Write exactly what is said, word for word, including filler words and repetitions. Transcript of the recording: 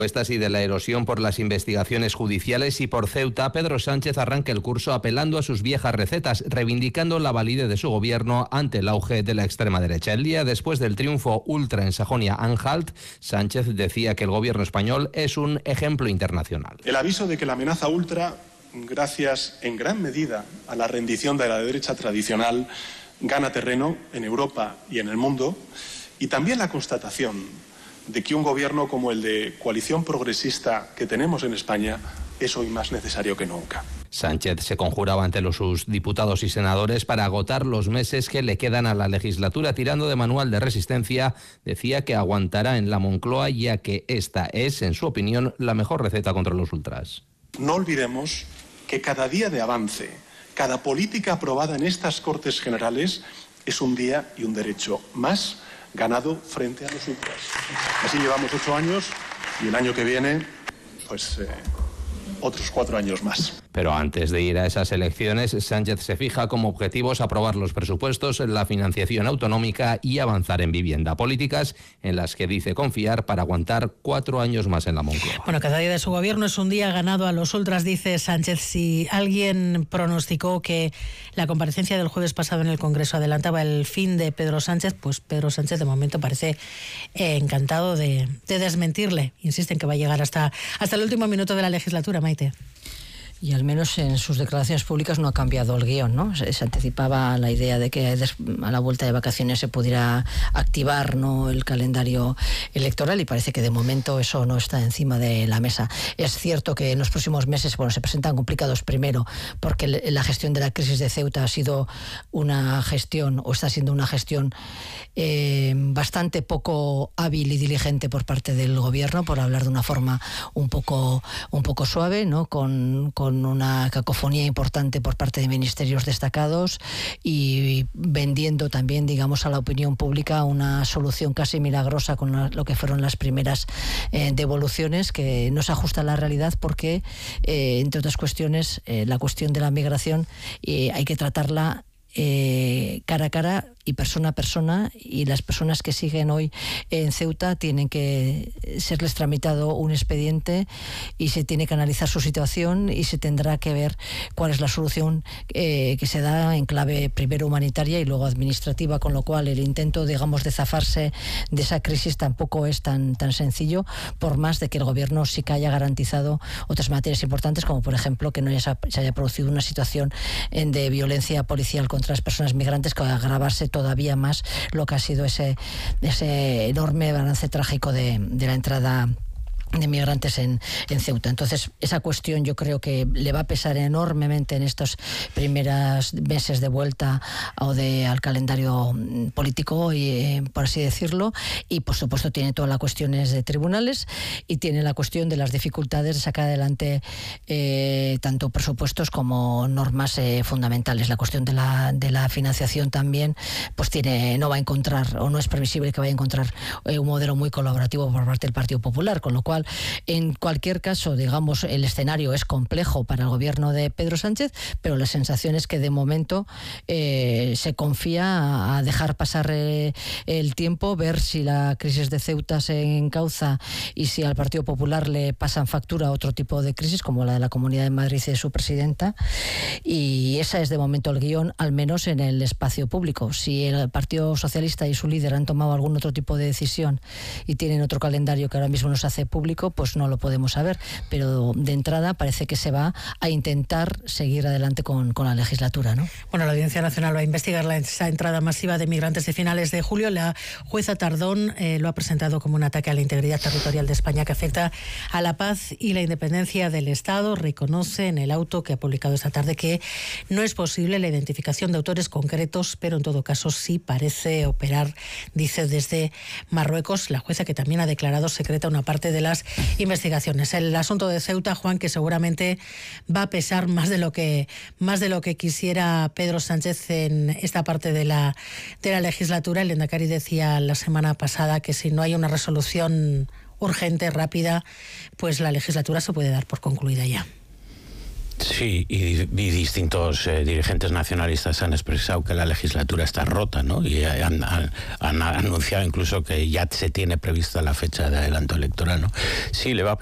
y de la erosión por las investigaciones judiciales, y por Ceuta, Pedro Sánchez arranca el curso apelando a sus viejas recetas, reivindicando la validez de su gobierno ante el auge de la extrema derecha. El día después del triunfo ultra en Sajonia-Anhalt, Sánchez decía que el gobierno español es un ejemplo internacional. El aviso de que la amenaza ultra, gracias en gran medida a la rendición de la derecha tradicional, gana terreno en Europa y en el mundo, y también la constatación de que un gobierno como el de coalición progresista que tenemos en España es hoy más necesario que nunca. Sánchez se conjuraba ante los, sus diputados y senadores para agotar los meses que le quedan a la legislatura. Tirando de manual de resistencia, decía que aguantará en la Moncloa, ya que esta es, en su opinión, la mejor receta contra los ultras. No olvidemos que cada día de avance, cada política aprobada en estas Cortes Generales es un día y un derecho más ganado frente a los ultras. Así llevamos ocho años y el año que viene, pues eh, otros cuatro años más. Pero antes de ir a esas elecciones, Sánchez se fija como objetivos aprobar los presupuestos, la financiación autonómica y avanzar en vivienda. Políticas en las que dice confiar para aguantar cuatro años más en la Moncloa. Bueno, cada día de su gobierno es un día ganado a los ultras, dice Sánchez. Si alguien pronosticó que la comparecencia del jueves pasado en el Congreso adelantaba el fin de Pedro Sánchez, pues Pedro Sánchez de momento parece eh, encantado de, de desmentirle. Insisten que va a llegar hasta, hasta el último minuto de la legislatura, Maite. Y al menos en sus declaraciones públicas no ha cambiado el guión, ¿no? Se, se anticipaba la idea de que a la vuelta de vacaciones se pudiera activar, ¿no?, el calendario electoral, y parece que de momento eso no está encima de la mesa. Es cierto que en los próximos meses, bueno, se presentan complicados, primero porque la gestión de la crisis de Ceuta ha sido una gestión, o está siendo una gestión eh, bastante poco hábil y diligente por parte del gobierno, por hablar de una forma un poco, un poco suave, ¿no?, con, con una cacofonía importante por parte de ministerios destacados y vendiendo también, digamos, a la opinión pública una solución casi milagrosa con la, lo que fueron las primeras eh, devoluciones, que no se ajusta a la realidad porque, eh, entre otras cuestiones, eh, la cuestión de la migración eh, hay que tratarla Eh, cara a cara y persona a persona, y las personas que siguen hoy en Ceuta tienen que serles tramitado un expediente y se tiene que analizar su situación y se tendrá que ver cuál es la solución eh, que se da en clave primero humanitaria y luego administrativa, con lo cual el intento, digamos, de zafarse de esa crisis tampoco es tan, tan sencillo, por más de que el gobierno sí que haya garantizado otras materias importantes, como por ejemplo que no haya, se haya producido una situación de violencia policial contra las personas migrantes, que va a agravarse todavía más lo que ha sido ese, ese enorme balance trágico de, de la entrada de migrantes en, en Ceuta. Entonces, esa cuestión yo creo que le va a pesar enormemente en estos primeros meses de vuelta o de al calendario político, y, eh, por así decirlo, y por supuesto tiene todas las cuestiones de tribunales y tiene la cuestión de las dificultades de sacar adelante eh, tanto presupuestos como normas eh, fundamentales. La cuestión de la, de la financiación también, pues tiene, no va a encontrar, o no es previsible que vaya a encontrar eh, un modelo muy colaborativo por parte del Partido Popular, con lo cual, en cualquier caso, digamos, el escenario es complejo para el gobierno de Pedro Sánchez, pero la sensación es que de momento eh, se confía a dejar pasar eh, el tiempo, ver si la crisis de Ceuta se encauza y si al Partido Popular le pasan factura a otro tipo de crisis, como la de la Comunidad de Madrid y de su presidenta, y esa es de momento el guión, al menos en el espacio público. Si el Partido Socialista y su líder han tomado algún otro tipo de decisión y tienen otro calendario que ahora mismo no se hace público, pues no lo podemos saber, pero de entrada parece que se va a intentar seguir adelante con, con la legislatura, ¿no? Bueno, la Audiencia Nacional va a investigar la, esa entrada masiva de migrantes de finales de julio. La jueza Tardón eh, lo ha presentado como un ataque a la integridad territorial de España que afecta a la paz y la independencia del Estado. Reconoce en el auto que ha publicado esta tarde que no es posible la identificación de autores concretos, pero en todo caso sí parece operar, dice, desde Marruecos. La jueza, que también ha declarado secreta una parte de las investigaciones. El asunto de Ceuta, Juan, que seguramente va a pesar más de lo que más de lo que quisiera Pedro Sánchez en esta parte de la de la legislatura. El Lehendakari decía la semana pasada que si no hay una resolución urgente, rápida, pues la legislatura se puede dar por concluida ya. Sí, y, y distintos eh, dirigentes nacionalistas han expresado que la legislatura está rota, ¿no? Y han, han, han anunciado incluso que ya se tiene prevista la fecha de adelanto electoral, ¿no? Sí, le va a